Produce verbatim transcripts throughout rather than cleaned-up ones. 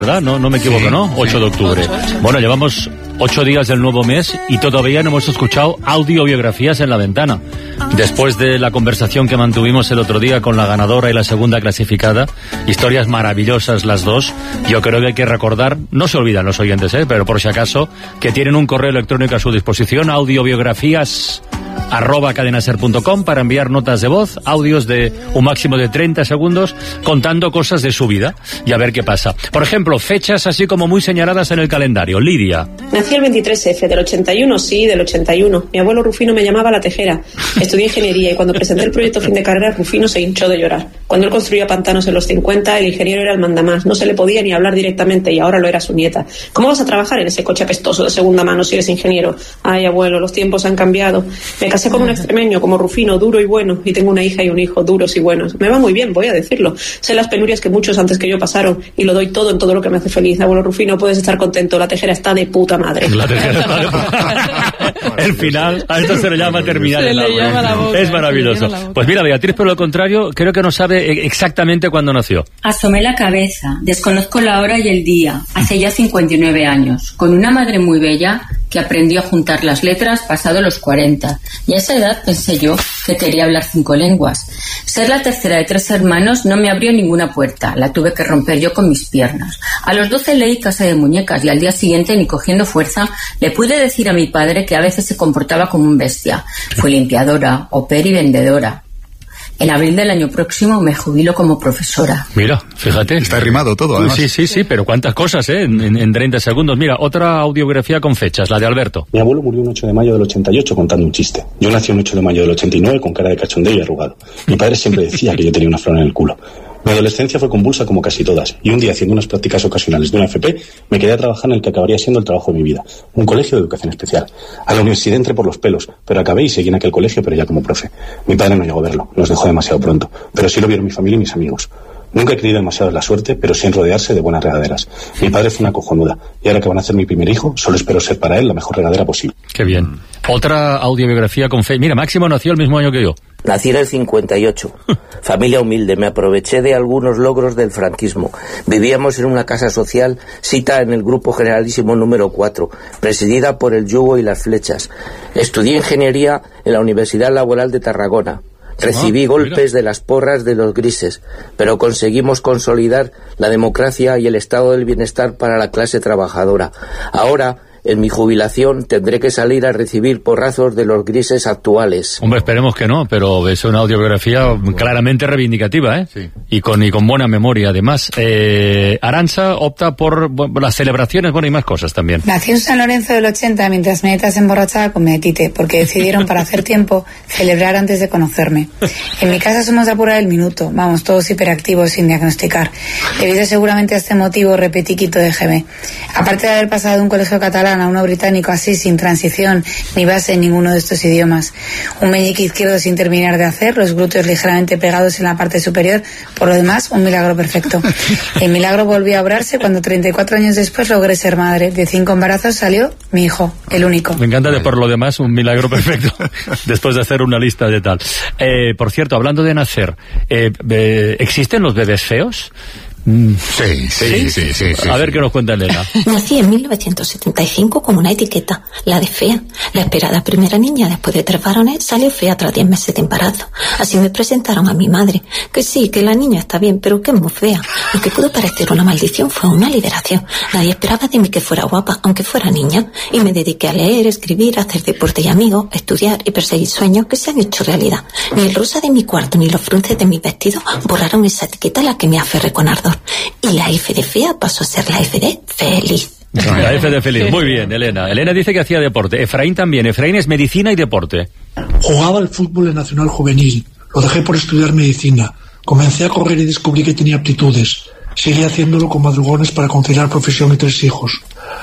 ¿verdad? No, no me equivoco, Sí, ¿no? ocho de octubre. ocho, ocho. Bueno, llevamos ocho días del nuevo mes y todavía no hemos escuchado audiobiografías en la ventana. Después de la conversación que mantuvimos el otro día con la ganadora y la segunda clasificada, historias maravillosas las dos, yo creo que hay que recordar, no se olvidan los oyentes, ¿eh? Pero por si acaso, que tienen un correo electrónico a su disposición, audiobiografías arroba cadenaser punto com, para enviar notas de voz, audios de un máximo de treinta segundos, contando cosas de su vida y a ver qué pasa. Por ejemplo, fechas así como muy señaladas en el calendario. Lidia. Nací el veintitrés efe del ochenta y uno, sí, del ochenta y uno. Mi abuelo Rufino me llamaba la tejera. Estudié ingeniería y cuando presenté el proyecto fin de carrera, Rufino se hinchó de llorar. Cuando él construía pantanos en los cincuenta, el ingeniero era el mandamás. No se le podía ni hablar directamente y ahora lo era su nieta. ¿Cómo vas a trabajar en ese coche apestoso de segunda mano si eres ingeniero? Ay, abuelo, los tiempos han cambiado. Me casé con un extremeño como Rufino, duro y bueno, y tengo una hija y un hijo duros y buenos. Me va muy bien, voy a decirlo. Sé las penurias que muchos antes que yo pasaron y lo doy todo en todo lo que me hace feliz. Abuelo Rufino, puedes estar contento, la tejera está de puta madre. La tejera está de puta madre. El final, a esto se le llama terminar. Se le llama la boca, es maravilloso. Pues mira, Beatriz, por lo contrario, creo que no sabe exactamente cuándo nació. Asomé la cabeza, desconozco la hora y el día, hace ya cincuenta y nueve años, con una madre muy bella que aprendió a juntar las letras pasado los cuarenta, y a esa edad pensé yo que quería hablar cinco lenguas. Ser la tercera de tres hermanos no me abrió ninguna puerta, la tuve que romper yo con mis piernas. A los doce leí Casa de Muñecas y al día siguiente, ni cogiendo fuerza, le pude decir a mi padre que a veces se comportaba como un bestia. Fui limpiadora, au pair y vendedora. En abril del año próximo me jubilo como profesora. Mira, fíjate. Está rimado todo, además. Sí, sí, sí, pero cuántas cosas, ¿eh? En, en, en treinta segundos. Mira, otra audiografía con fechas, la de Alberto. Mi abuelo murió un ocho de mayo del ochenta y ocho contando un chiste. Yo nací un ocho de mayo del ochenta y nueve con cara de cachondeo y arrugado. Mi padre siempre decía que yo tenía una flor en el culo. Mi adolescencia fue convulsa como casi todas, y un día, haciendo unas prácticas ocasionales de una F P, me quedé a trabajar en el que acabaría siendo el trabajo de mi vida, un colegio de educación especial. A la universidad entré por los pelos, pero acabé y seguí en aquel colegio, pero ya como profe. Mi padre no llegó a verlo, nos dejó demasiado pronto, pero sí lo vieron mi familia y mis amigos. Nunca he creído demasiado en la suerte, pero sí en rodearse de buenas regaderas. Mi padre fue una cojonuda, y ahora que van a hacer mi primer hijo, solo espero ser para él la mejor regadera posible. Qué bien. Otra audiobiografía con fe. Mira, Máximo nació el mismo año que yo. Nací en el cincuenta y ocho. Familia humilde, me aproveché de algunos logros del franquismo. Vivíamos en una casa social, cita en el Grupo Generalísimo número cuatro, presidida por el yugo y las flechas. Estudié ingeniería en la Universidad Laboral de Tarragona. Recibí ah, golpes de las porras de los grises, pero conseguimos consolidar la democracia y el estado del bienestar para la clase trabajadora. Ahora, en mi jubilación, tendré que salir a recibir porrazos de los grises actuales. Hombre, esperemos que no, pero es una audiobiografía claramente reivindicativa, ¿eh? Sí. Y con, y con buena memoria, además. Eh, Arantxa opta por bueno, las celebraciones, bueno, y más cosas también. Nací en San Lorenzo del ochenta mientras mi neta se emborrachaba con Metite, porque decidieron para hacer tiempo celebrar antes de conocerme. En mi casa somos de apurar el minuto, vamos, todos hiperactivos sin diagnosticar. Debido seguramente a este motivo repetí quinto de G B. Aparte de haber pasado de un colegio catalán a uno británico así, sin transición ni base en ninguno de estos idiomas. Un meñique izquierdo sin terminar de hacer, los glúteos ligeramente pegados en la parte superior, por lo demás, un milagro perfecto. El milagro volvió a obrarse cuando treinta y cuatro años después logré ser madre. De cinco embarazos salió mi hijo, el único. Me encanta de por lo demás, un milagro perfecto, después de hacer una lista de tal. Eh, por cierto, hablando de nacer, eh, eh, ¿existen los bebés feos? Sí, sí, sí, sí, sí, sí. A ver qué nos cuenta Elena. Nací en mil novecientos setenta y cinco con una etiqueta, la de fea. La esperada primera niña después de tres varones salió fea tras diez meses de embarazo. Así me presentaron a mi madre. Que sí, que la niña está bien, pero que es muy fea. Lo que pudo parecer una maldición fue una liberación. Nadie esperaba de mí que fuera guapa, aunque fuera niña. Y me dediqué a leer, escribir, hacer deporte y amigos, estudiar y perseguir sueños que se han hecho realidad. Ni el rosa de mi cuarto ni los frunces de mis vestidos borraron esa etiqueta a la que me aferré con ardor. Y la F de fea pasó a ser la F de feliz. La F de feliz, muy bien, Elena. Elena dice que hacía deporte. Efraín también. Efraín es medicina y deporte. Jugaba al fútbol en Nacional Juvenil. Lo dejé por estudiar medicina. Comencé a correr y descubrí que tenía aptitudes. Seguí haciéndolo con madrugones para conciliar profesión y tres hijos.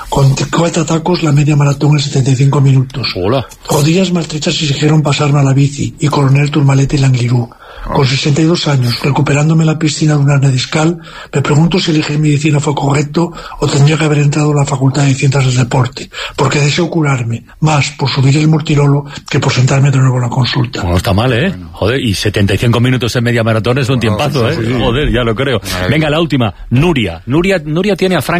Con cuatro tacos la media maratón en setenta y cinco minutos. Hola. Rodillas maltrechas exigieron pasarme a la bici y Coronel Turmalete y Langlirú. Con sesenta y dos años, recuperándome en la piscina de una hernia discal, me pregunto si elegir medicina fue correcto o tendría que haber entrado en la Facultad de Ciencias del Deporte, porque deseo curarme, más por subir el mortirolo que por sentarme de nuevo en la consulta. No está mal, ¿eh? Joder, y setenta y cinco minutos en media maratón es un tiempazo, ¿eh? Joder, ya lo creo. Venga, la última. Nuria. Nuria, Nuria tiene a Frank